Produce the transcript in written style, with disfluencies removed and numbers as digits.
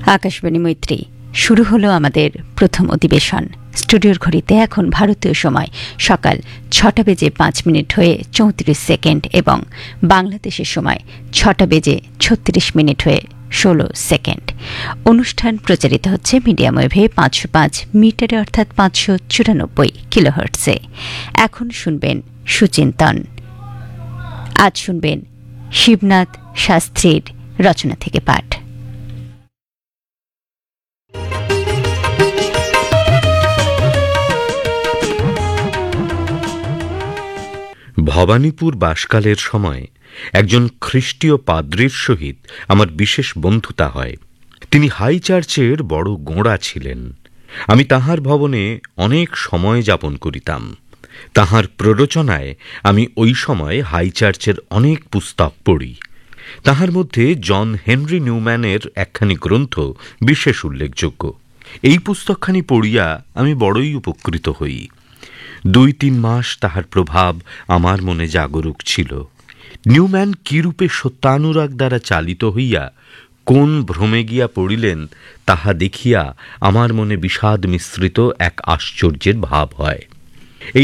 আকাশবাণী মৈত্রী শুরু হলো আমাদের প্রথম অধিবেশন। স্টুডিওর ঘড়িতে এখন ভারতীয় সময় সকাল 6:05 হয়ে 34 সেকেন্ড এবং বাংলাদেশের সময় 6:36 হয়ে 16 সেকেন্ড। অনুষ্ঠান প্রচারিত হচ্ছে মিডিয়াম ওয়েভে 505 মিটারে অর্থাৎ 594 কিলোহার্টজে। এখন শুনবেন সুচিন্তন। আজ শুনবেন শিবনাথ শাস্ত্রীর রচনা থেকে পাঠ। ভবানীপুর বাসকালের সময় একজন খ্রিস্টীয় পাদ্রীর সহিত আমার বিশেষ বন্ধুতা হয়। তিনি হাই চার্চের বড় গোঁড়া ছিলেন। আমি তাহার ভবনে অনেক সময় যাপন করিতাম। তাহার প্ররোচনায় আমি ওই সময় হাই চার্চের অনেক পুস্তক পড়ি। তাহার মধ্যে জন হেনরি নিউম্যানের একখানি গ্রন্থ বিশেষ উল্লেখযোগ্য। এই পুস্তকখানি পড়িয়া আমি বড়ই উপকৃত হই। 2-3 মাস তাহার প্রভাব আমার মনে জাগরুক ছিল। নিউম্যান কিরূপে সত্যানুরাগ দ্বারা চালিত হইয়া কোন ভ্রমে গিয়া পড়িলেন তাহা দেখিয়া আমার মনে বিষাদ মিশ্রিত এক আশ্চর্যের ভাব হয়।